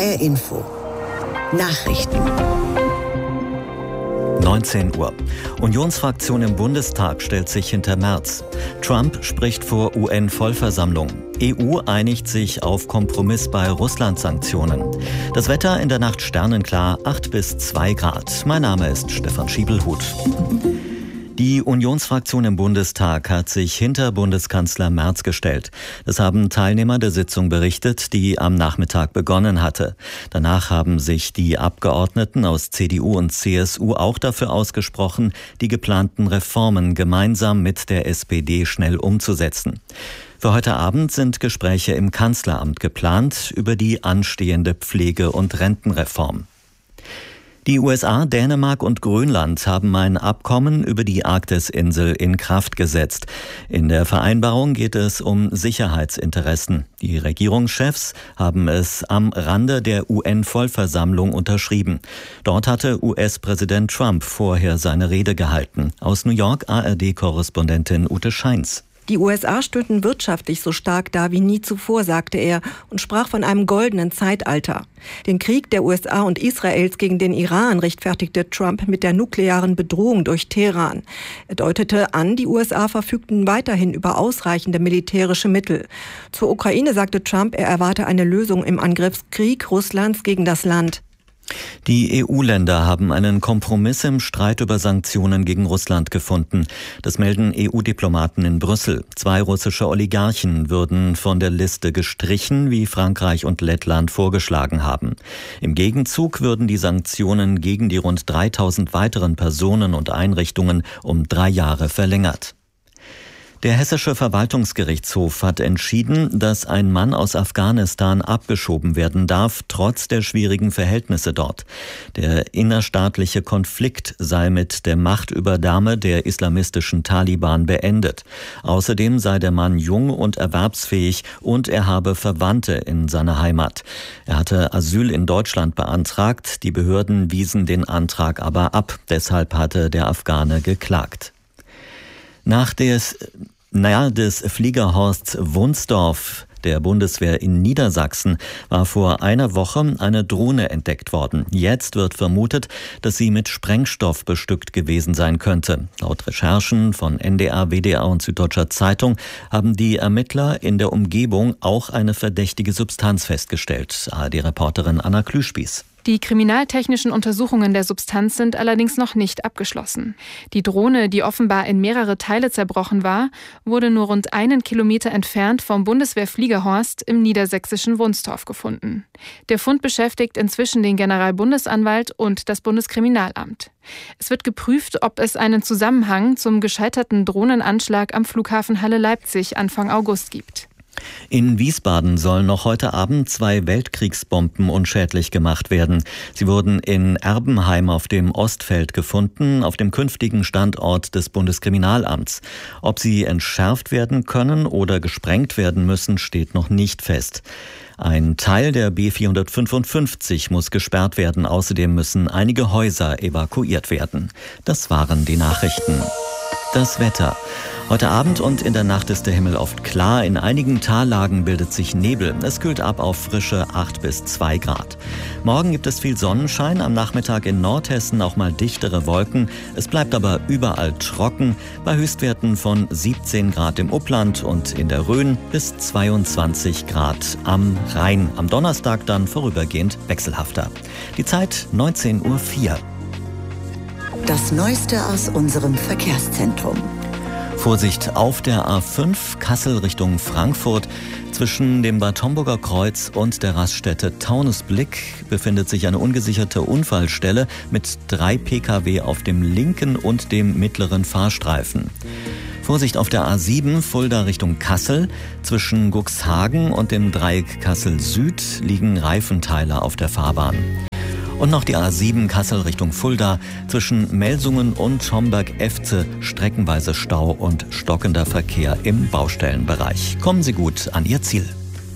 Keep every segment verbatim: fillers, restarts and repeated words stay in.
R Info. Nachrichten. neunzehn Uhr. Unionsfraktion im Bundestag stellt sich hinter Merz. Trump spricht vor U N-Vollversammlung. E U einigt sich auf Kompromiss bei Russland-Sanktionen. Das Wetter in der Nacht sternenklar, acht bis zwei Grad. Mein Name ist Stefan Schiebelhut. Die Unionsfraktion im Bundestag hat sich hinter Bundeskanzler Merz gestellt. Das haben Teilnehmer der Sitzung berichtet, die am Nachmittag begonnen hatte. Danach haben sich die Abgeordneten aus C D U und C S U auch dafür ausgesprochen, die geplanten Reformen gemeinsam mit der S P D schnell umzusetzen. Für heute Abend sind Gespräche im Kanzleramt geplant über die anstehende Pflege- und Rentenreform. Die U S A, Dänemark und Grönland haben ein Abkommen über die Arktisinsel in Kraft gesetzt. In der Vereinbarung geht es um Sicherheitsinteressen. Die Regierungschefs haben es am Rande der U N-Vollversammlung unterschrieben. Dort hatte U S-Präsident Trump vorher seine Rede gehalten. Aus New York A R D-Korrespondentin Ute Scheins. Die U S A stünden wirtschaftlich so stark da wie nie zuvor, sagte er und sprach von einem goldenen Zeitalter. Den Krieg der U S A und Israels gegen den Iran rechtfertigte Trump mit der nuklearen Bedrohung durch Teheran. Er deutete an, die U S A verfügten weiterhin über ausreichende militärische Mittel. Zur Ukraine sagte Trump, er erwarte eine Lösung im Angriffskrieg Russlands gegen das Land. Die E U-Länder haben einen Kompromiss im Streit über Sanktionen gegen Russland gefunden. Das melden E U-Diplomaten in Brüssel. Zwei russische Oligarchen würden von der Liste gestrichen, wie Frankreich und Lettland vorgeschlagen haben. Im Gegenzug würden die Sanktionen gegen die rund dreitausend weiteren Personen und Einrichtungen um drei Jahre verlängert. Der Hessische Verwaltungsgerichtshof hat entschieden, dass ein Mann aus Afghanistan abgeschoben werden darf, trotz der schwierigen Verhältnisse dort. Der innerstaatliche Konflikt sei mit der Machtübernahme der islamistischen Taliban beendet. Außerdem sei der Mann jung und erwerbsfähig und er habe Verwandte in seiner Heimat. Er hatte Asyl in Deutschland beantragt, die Behörden wiesen den Antrag aber ab. Deshalb hatte der Afghane geklagt. Nach des Naja, des Fliegerhorsts Wunsdorf der Bundeswehr in Niedersachsen war vor einer Woche eine Drohne entdeckt worden. Jetzt wird vermutet, dass sie mit Sprengstoff bestückt gewesen sein könnte. Laut Recherchen von N D R, W D R und Süddeutscher Zeitung haben die Ermittler in der Umgebung auch eine verdächtige Substanz festgestellt. A R D-Reporterin Anna Klüspieß. Die kriminaltechnischen Untersuchungen der Substanz sind allerdings noch nicht abgeschlossen. Die Drohne, die offenbar in mehrere Teile zerbrochen war, wurde nur rund einen Kilometer entfernt vom Bundeswehrfliegerhorst im niedersächsischen Wunstorf gefunden. Der Fund beschäftigt inzwischen den Generalbundesanwalt und das Bundeskriminalamt. Es wird geprüft, ob es einen Zusammenhang zum gescheiterten Drohnenanschlag am Flughafen Halle-Leipzig Anfang August gibt. In Wiesbaden sollen noch heute Abend zwei Weltkriegsbomben unschädlich gemacht werden. Sie wurden in Erbenheim auf dem Ostfeld gefunden, auf dem künftigen Standort des Bundeskriminalamts. Ob sie entschärft werden können oder gesprengt werden müssen, steht noch nicht fest. Ein Teil der B vierhundertfünfundfünfzig muss gesperrt werden. Außerdem müssen einige Häuser evakuiert werden. Das waren die Nachrichten. Das Wetter. Heute Abend und in der Nacht ist der Himmel oft klar. In einigen Tallagen bildet sich Nebel. Es kühlt ab auf frische acht bis zwei Grad. Morgen gibt es viel Sonnenschein. Am Nachmittag in Nordhessen auch mal dichtere Wolken. Es bleibt aber überall trocken. Bei Höchstwerten von siebzehn Grad im Upland und in der Rhön bis zweiundzwanzig Grad am Rhein. Am Donnerstag dann vorübergehend wechselhafter. Die Zeit neunzehn Uhr vier. Das Neueste aus unserem Verkehrszentrum. Vorsicht auf der A fünf Kassel Richtung Frankfurt. Zwischen dem Bad Homburger Kreuz und der Raststätte Taunusblick befindet sich eine ungesicherte Unfallstelle mit drei Pkw auf dem linken und dem mittleren Fahrstreifen. Vorsicht auf der A sieben Fulda Richtung Kassel. Zwischen Guxhagen und dem Dreieck Kassel Süd liegen Reifenteile auf der Fahrbahn. Und noch die A sieben Kassel Richtung Fulda. Zwischen Melsungen und Homberg-Efze streckenweise Stau und stockender Verkehr im Baustellenbereich. Kommen Sie gut an Ihr Ziel.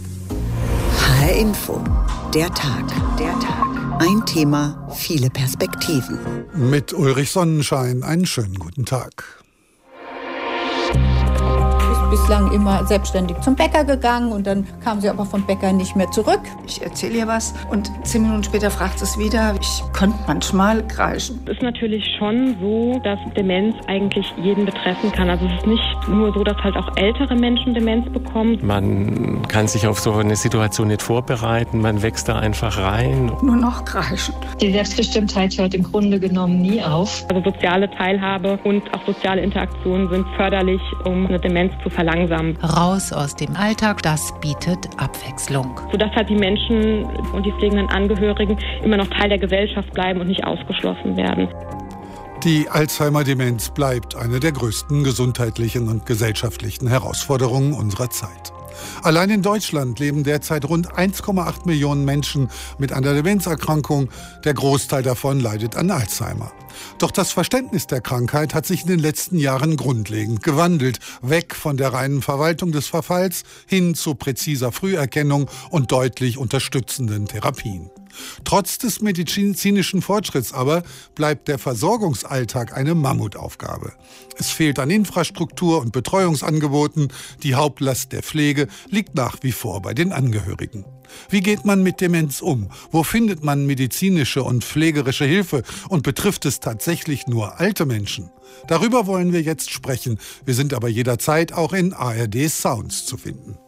H R Info. Der Tag. Der Tag. Ein Thema, viele Perspektiven. Mit Ulrich Sonnenschein einen schönen guten Tag. bislang immer selbstständig zum Bäcker gegangen und dann kam sie aber vom Bäcker nicht mehr zurück. Ich erzähle ihr was und zehn Minuten später fragt sie es wieder. Ich konnte manchmal kreischen. Es ist natürlich schon so, dass Demenz eigentlich jeden betreffen kann. Also es ist nicht nur so, dass halt auch ältere Menschen Demenz bekommen. Man kann sich auf so eine Situation nicht vorbereiten, man wächst da einfach rein. Nur noch kreischen. Die Selbstbestimmtheit hört im Grunde genommen nie auf. Also soziale Teilhabe und auch soziale Interaktion sind förderlich, um eine Demenz zu verlangsamen. Raus aus dem Alltag, das bietet Abwechslung. Sodass halt die Menschen und die pflegenden Angehörigen immer noch Teil der Gesellschaft bleiben und nicht ausgeschlossen werden. Die Alzheimer-Demenz bleibt eine der größten gesundheitlichen und gesellschaftlichen Herausforderungen unserer Zeit. Allein in Deutschland leben derzeit rund eins Komma acht Millionen Menschen mit einer Demenzerkrankung. Der Großteil davon leidet an Alzheimer. Doch das Verständnis der Krankheit hat sich in den letzten Jahren grundlegend gewandelt. Weg von der reinen Verwaltung des Verfalls hin zu präziser Früherkennung und deutlich unterstützenden Therapien. Trotz des medizinischen Fortschritts aber bleibt der Versorgungsalltag eine Mammutaufgabe. Es fehlt an Infrastruktur und Betreuungsangeboten. Die Hauptlast der Pflege liegt nach wie vor bei den Angehörigen. Wie geht man mit Demenz um? Wo findet man medizinische und pflegerische Hilfe? Und betrifft es tatsächlich nur alte Menschen? Darüber wollen wir jetzt sprechen. Wir sind aber jederzeit auch in A R D Sounds zu finden.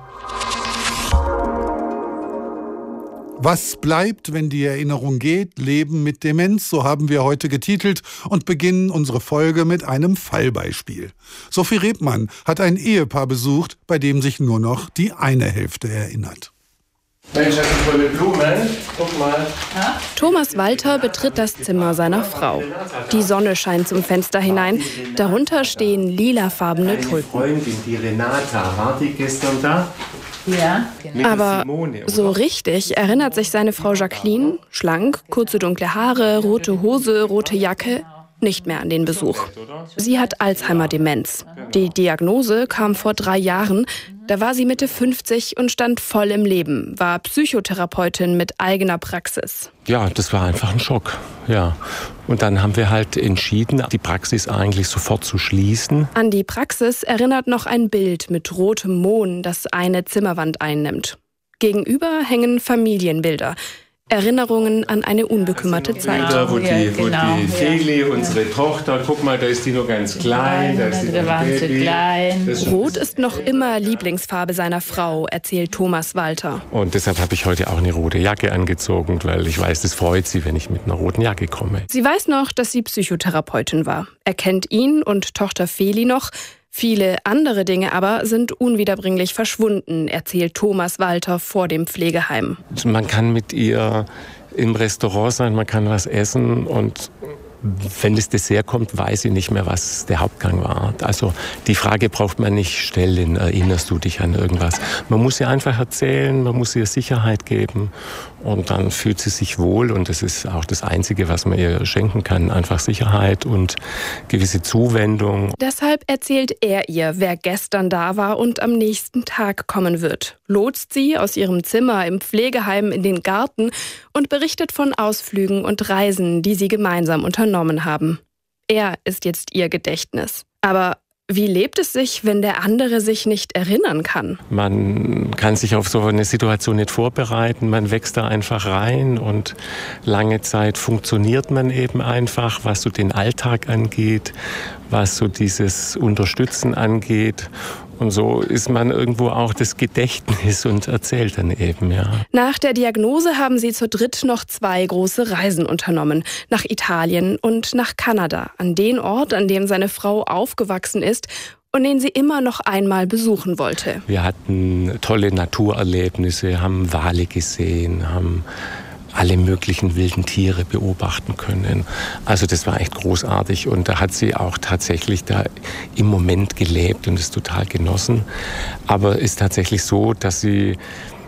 Was bleibt, wenn die Erinnerung geht? Leben mit Demenz, so haben wir heute getitelt und beginnen unsere Folge mit einem Fallbeispiel. Sophie Rebmann hat ein Ehepaar besucht, bei dem sich nur noch die eine Hälfte erinnert. Mensch, das sind tolle Blumen. Guck mal. Thomas Walter betritt das Zimmer seiner Frau. Die Sonne scheint zum Fenster hinein. Darunter stehen lilafarbene Tulpen. Freundin, die Renata, war die gestern da? Ja, genau. Aber so richtig erinnert sich seine Frau Jacqueline, schlank, kurze dunkle Haare, rote Hose, rote Jacke, nicht mehr an den Besuch. Sie hat Alzheimer-Demenz. Die Diagnose kam vor drei Jahren. Da war sie Mitte fünfzig und stand voll im Leben, war Psychotherapeutin mit eigener Praxis. Ja, das war einfach ein Schock, ja. Und dann haben wir halt entschieden, die Praxis eigentlich sofort zu schließen. An die Praxis erinnert noch ein Bild mit rotem Mohn, das eine Zimmerwand einnimmt. Gegenüber hängen Familienbilder. Erinnerungen an eine unbekümmerte Zeit. Da, wo die, wo genau, die Feli, ja. unsere Tochter, guck mal, da ist die noch ganz klein. Da ist die da waren sie klein. Rot ist noch immer Lieblingsfarbe seiner Frau, erzählt Thomas Walter. Und deshalb habe ich heute auch eine rote Jacke angezogen, weil ich weiß, das freut sie, wenn ich mit einer roten Jacke komme. Sie weiß noch, dass sie Psychotherapeutin war. Er kennt ihn und Tochter Feli noch. Viele andere Dinge aber sind unwiederbringlich verschwunden, erzählt Thomas Walter vor dem Pflegeheim. Man kann mit ihr im Restaurant sein, man kann was essen und wenn das Dessert kommt, weiß sie nicht mehr, was der Hauptgang war. Also die Frage braucht man nicht stellen, erinnerst du dich an irgendwas? Man muss ihr einfach erzählen, man muss ihr Sicherheit geben und dann fühlt sie sich wohl und das ist auch das Einzige, was man ihr schenken kann, einfach Sicherheit und gewisse Zuwendung. Deshalb erzählt er ihr, wer gestern da war und am nächsten Tag kommen wird, lotst sie aus ihrem Zimmer im Pflegeheim in den Garten und berichtet von Ausflügen und Reisen, die sie gemeinsam unternommen haben. Er ist jetzt ihr Gedächtnis. Aber wie lebt es sich, wenn der andere sich nicht erinnern kann? Man kann sich auf so eine Situation nicht vorbereiten, man wächst da einfach rein und lange Zeit funktioniert man eben einfach, was so den Alltag angeht, was so dieses Unterstützen angeht. Und so ist man irgendwo auch das Gedächtnis und erzählt dann eben, ja. Nach der Diagnose haben sie zu dritt noch zwei große Reisen unternommen. Nach Italien und nach Kanada. An den Ort, an dem seine Frau aufgewachsen ist und den sie immer noch einmal besuchen wollte. Wir hatten tolle Naturerlebnisse, haben Wale gesehen, haben alle möglichen wilden Tiere beobachten können. Also das war echt großartig und da hat sie auch tatsächlich da im Moment gelebt und es total genossen. Aber es ist tatsächlich so, dass sie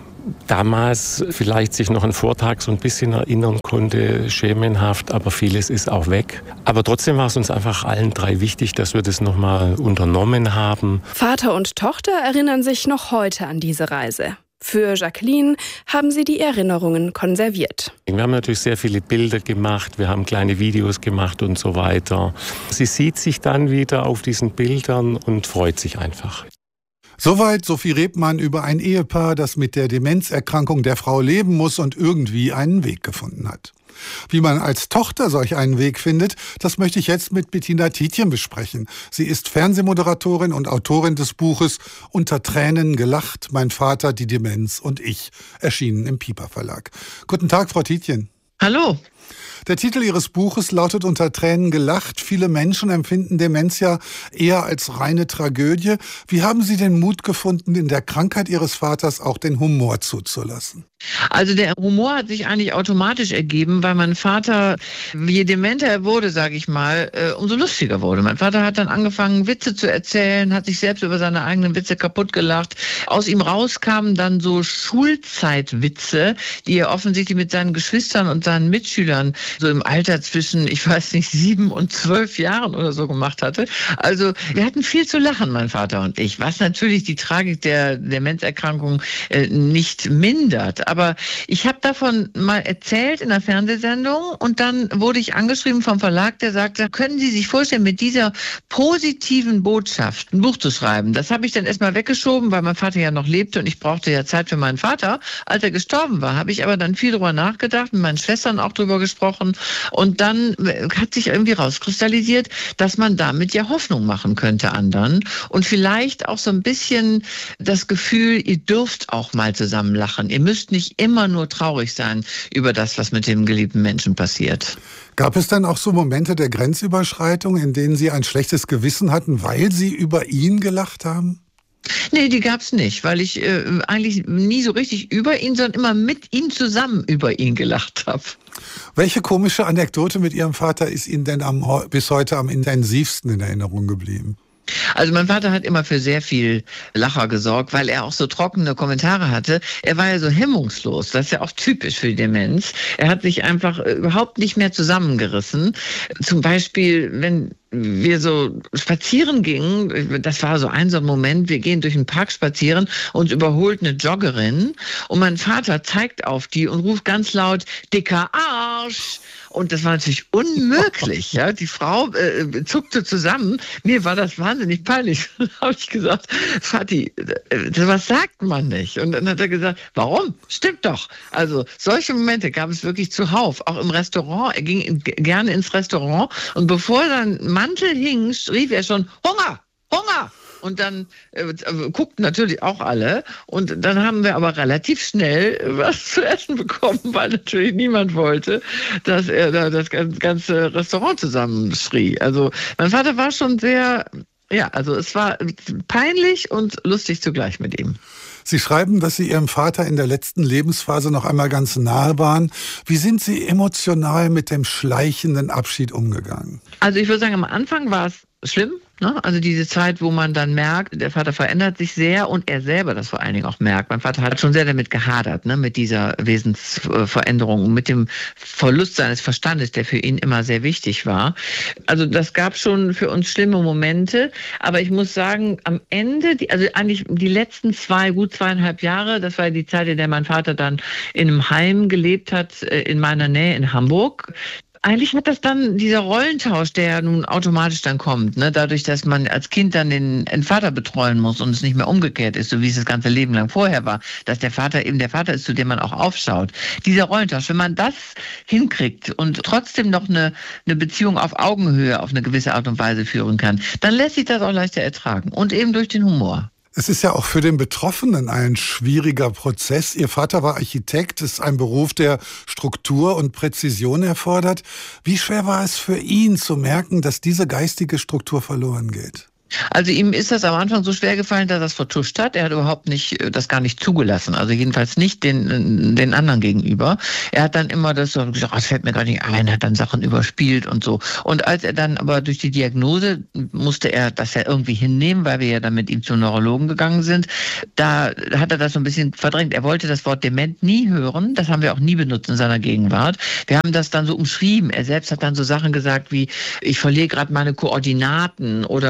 damals vielleicht sich noch einen Vortag so ein bisschen erinnern konnte, schemenhaft, aber vieles ist auch weg. Aber trotzdem war es uns einfach allen drei wichtig, dass wir das nochmal unternommen haben. Vater und Tochter erinnern sich noch heute an diese Reise. Für Jacqueline haben sie die Erinnerungen konserviert. Wir haben natürlich sehr viele Bilder gemacht, wir haben kleine Videos gemacht und so weiter. Sie sieht sich dann wieder auf diesen Bildern und freut sich einfach. Soweit Sophie Rebmann über ein Ehepaar, das mit der Demenzerkrankung der Frau leben muss und irgendwie einen Weg gefunden hat. Wie man als Tochter solch einen Weg findet, das möchte ich jetzt mit Bettina Tietjen besprechen. Sie ist Fernsehmoderatorin und Autorin des Buches Unter Tränen gelacht, mein Vater, die Demenz und ich, erschienen im Piper Verlag. Guten Tag, Frau Tietjen. Hallo. Der Titel Ihres Buches lautet Unter Tränen gelacht. Viele Menschen empfinden Demenz ja eher als reine Tragödie. Wie haben Sie den Mut gefunden, in der Krankheit Ihres Vaters auch den Humor zuzulassen? Also der Humor hat sich eigentlich automatisch ergeben, weil mein Vater, je dementer er wurde, sage ich mal, äh, umso lustiger wurde. Mein Vater hat dann angefangen, Witze zu erzählen, hat sich selbst über seine eigenen Witze kaputt gelacht. Aus ihm rauskamen dann so Schulzeitwitze, die er offensichtlich mit seinen Geschwistern und seinen Mitschülern so im Alter zwischen, ich weiß nicht, sieben und zwölf Jahren oder so gemacht hatte. Also wir hatten viel zu lachen, mein Vater und ich, was natürlich die Tragik der Demenzerkrankung äh, nicht mindert. Aber ich habe davon mal erzählt in einer Fernsehsendung und dann wurde ich angeschrieben vom Verlag, der sagte, können Sie sich vorstellen, mit dieser positiven Botschaft ein Buch zu schreiben? Das habe ich dann erstmal weggeschoben, weil mein Vater ja noch lebte und ich brauchte ja Zeit für meinen Vater. Als er gestorben war, habe ich aber dann viel drüber nachgedacht, mit meinen Schwestern auch drüber gesprochen und dann hat sich irgendwie rauskristallisiert, dass man damit ja Hoffnung machen könnte anderen und vielleicht auch so ein bisschen das Gefühl, ihr dürft auch mal zusammen lachen. Ihr müsst nicht nicht immer nur traurig sein über das, was mit dem geliebten Menschen passiert. Gab es dann auch so Momente der Grenzüberschreitung, in denen Sie ein schlechtes Gewissen hatten, weil Sie über ihn gelacht haben? Nee, die gab's nicht, weil ich äh, eigentlich nie so richtig über ihn, sondern immer mit ihm zusammen über ihn gelacht habe. Welche komische Anekdote mit Ihrem Vater ist Ihnen denn am, bis heute am intensivsten in Erinnerung geblieben? Also mein Vater hat immer für sehr viel Lacher gesorgt, weil er auch so trockene Kommentare hatte. Er war ja so hemmungslos, das ist ja auch typisch für die Demenz. Er hat sich einfach überhaupt nicht mehr zusammengerissen. Zum Beispiel, wenn wir so spazieren gingen, das war so ein so ein Moment, wir gehen durch den Park spazieren, uns überholt eine Joggerin und mein Vater zeigt auf die und ruft ganz laut, dicker Arsch. Und das war natürlich unmöglich. Ja, die Frau äh, zuckte zusammen. Mir war das wahnsinnig peinlich. Dann habe ich gesagt, Vati, äh, was sagt man nicht? Und dann hat er gesagt, warum? Stimmt doch. Also solche Momente gab es wirklich zuhauf. Auch im Restaurant. Er ging in, gerne ins Restaurant. Und bevor sein Mantel hing, rief er schon, Hunger, Hunger. Und dann äh, guckten natürlich auch alle. Und dann haben wir aber relativ schnell was zu essen bekommen, weil natürlich niemand wollte, dass er da das ganze Restaurant zusammenschrie. Also mein Vater war schon sehr, ja, also es war peinlich und lustig zugleich mit ihm. Sie schreiben, dass Sie Ihrem Vater in der letzten Lebensphase noch einmal ganz nahe waren. Wie sind Sie emotional mit dem schleichenden Abschied umgegangen? Also ich würde sagen, am Anfang war es schlimm. Ne? Also diese Zeit, wo man dann merkt, der Vater verändert sich sehr und er selber das vor allen Dingen auch merkt. Mein Vater hat schon sehr damit gehadert, ne? Mit dieser Wesensveränderung und mit dem Verlust seines Verstandes, der für ihn immer sehr wichtig war. Also das gab schon für uns schlimme Momente, aber ich muss sagen, am Ende, die, also eigentlich die letzten zwei, gut zweieinhalb Jahre, das war die Zeit, in der mein Vater dann in einem Heim gelebt hat, in meiner Nähe in Hamburg. Eigentlich hat das dann dieser Rollentausch, der ja nun automatisch dann kommt, ne? Dadurch, dass man als Kind dann den, den Vater betreuen muss und es nicht mehr umgekehrt ist, so wie es das ganze Leben lang vorher war, dass der Vater eben der Vater ist, zu dem man auch aufschaut. Dieser Rollentausch, wenn man das hinkriegt und trotzdem noch eine, eine Beziehung auf Augenhöhe auf eine gewisse Art und Weise führen kann, dann lässt sich das auch leichter ertragen und eben durch den Humor. Es ist ja auch für den Betroffenen ein schwieriger Prozess. Ihr Vater war Architekt, ist ein Beruf, der Struktur und Präzision erfordert. Wie schwer war es für ihn zu merken, dass diese geistige Struktur verloren geht? Also ihm ist das am Anfang so schwer gefallen, dass er das vertuscht hat. Er hat überhaupt nicht, das gar nicht zugelassen. Also jedenfalls nicht den, den anderen gegenüber. Er hat dann immer das so gesagt, das fällt mir gar nicht ein, hat dann Sachen überspielt und so. Und als er dann aber durch die Diagnose musste er das ja irgendwie hinnehmen, weil wir ja dann mit ihm zum Neurologen gegangen sind. Da hat er das so ein bisschen verdrängt. Er wollte das Wort dement nie hören. Das haben wir auch nie benutzt in seiner Gegenwart. Wir haben das dann so umschrieben. Er selbst hat dann so Sachen gesagt wie, ich verliere gerade meine Koordinaten oder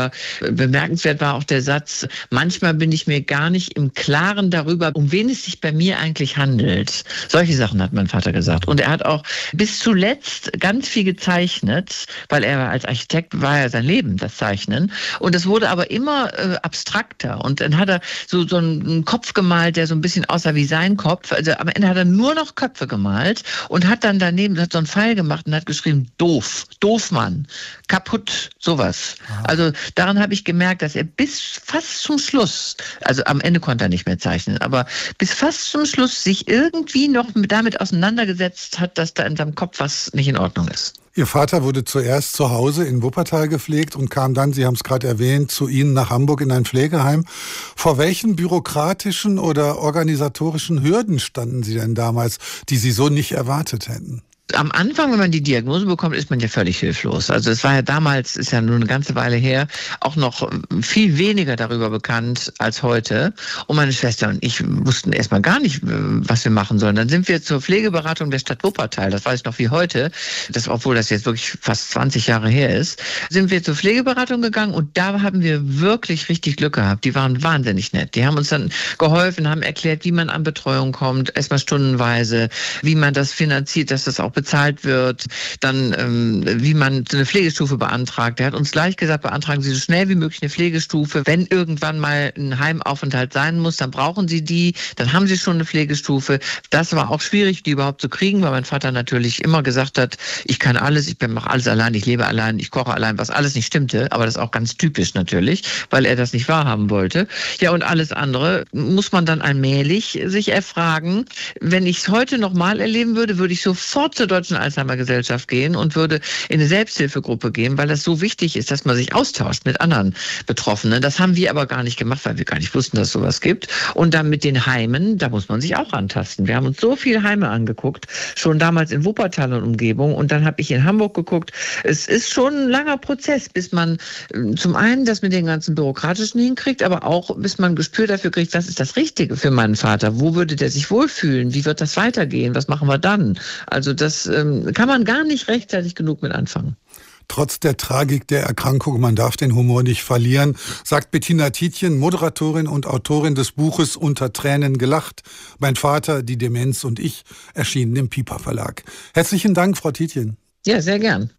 bemerkenswert war auch der Satz, manchmal bin ich mir gar nicht im Klaren darüber, um wen es sich bei mir eigentlich handelt. Solche Sachen hat mein Vater gesagt. Und er hat auch bis zuletzt ganz viel gezeichnet, weil er als Architekt war ja sein Leben, das Zeichnen. Und es wurde aber immer äh, abstrakter. Und dann hat er so, so einen Kopf gemalt, der so ein bisschen aussah wie sein Kopf. Also am Ende hat er nur noch Köpfe gemalt und hat dann daneben hat so einen Pfeil gemacht und hat geschrieben, doof, doof Mann, kaputt, sowas. Ah. Also daran habe ich gemerkt, dass er bis fast zum Schluss, also am Ende konnte er nicht mehr zeichnen, aber bis fast zum Schluss sich irgendwie noch damit auseinandergesetzt hat, dass da in seinem Kopf was nicht in Ordnung ist. Ihr Vater wurde zuerst zu Hause in Wuppertal gepflegt und kam dann, Sie haben es gerade erwähnt, zu Ihnen nach Hamburg in ein Pflegeheim. Vor welchen bürokratischen oder organisatorischen Hürden standen Sie denn damals, die Sie so nicht erwartet hätten? Am Anfang, wenn man die Diagnose bekommt, ist man ja völlig hilflos. Also es war ja damals, ist ja nur eine ganze Weile her, auch noch viel weniger darüber bekannt als heute. Und meine Schwester und ich wussten erstmal gar nicht, was wir machen sollen. Dann sind wir zur Pflegeberatung der Stadt Wuppertal, das weiß ich noch wie heute, das, obwohl das jetzt wirklich fast zwanzig Jahre her ist, sind wir zur Pflegeberatung gegangen und da haben wir wirklich richtig Glück gehabt. Die waren wahnsinnig nett. Die haben uns dann geholfen, haben erklärt, wie man an Betreuung kommt, erstmal stundenweise, wie man das finanziert, dass das auch bezahlt wird, dann ähm, wie man eine Pflegestufe beantragt. Er hat uns gleich gesagt, beantragen Sie so schnell wie möglich eine Pflegestufe. Wenn irgendwann mal ein Heimaufenthalt sein muss, dann brauchen Sie die, dann haben Sie schon eine Pflegestufe. Das war auch schwierig, die überhaupt zu kriegen, weil mein Vater natürlich immer gesagt hat, ich kann alles, ich mache alles allein, ich lebe allein, ich koche allein, was alles nicht stimmte, aber das ist auch ganz typisch natürlich, weil er das nicht wahrhaben wollte. Ja, und alles andere muss man dann allmählich sich erfragen. Wenn ich es heute nochmal erleben würde, würde ich sofort zur Deutschen Alzheimer-Gesellschaft gehen und würde in eine Selbsthilfegruppe gehen, weil das so wichtig ist, dass man sich austauscht mit anderen Betroffenen. Das haben wir aber gar nicht gemacht, weil wir gar nicht wussten, dass es sowas gibt. Und dann mit den Heimen, da muss man sich auch antasten. Wir haben uns so viele Heime angeguckt, schon damals in Wuppertal und Umgebung. Und dann habe ich in Hamburg geguckt. Es ist schon ein langer Prozess, bis man zum einen das mit den ganzen Bürokratischen hinkriegt, aber auch bis man ein Gespür dafür kriegt, was ist das Richtige für meinen Vater? Wo würde der sich wohlfühlen? Wie wird das weitergehen? Was machen wir dann? Also das ähm, kann man gar nicht rechtzeitig genug mit anfangen. Trotz der Tragik der Erkrankung, man darf den Humor nicht verlieren, sagt Bettina Tietjen, Moderatorin und Autorin des Buches Unter Tränen gelacht. Mein Vater, die Demenz und ich, erschienen im Piper Verlag. Herzlichen Dank, Frau Tietjen. Ja, sehr gern.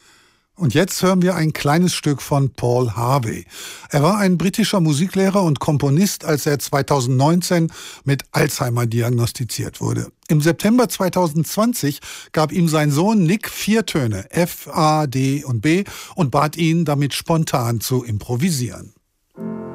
Und jetzt hören wir ein kleines Stück von Paul Harvey. Er war ein britischer Musiklehrer und Komponist, als er zweitausendneunzehn mit Alzheimer diagnostiziert wurde. Im September zweitausendzwanzig gab ihm sein Sohn Nick vier Töne, F, A, D und B, und bat ihn, damit spontan zu improvisieren.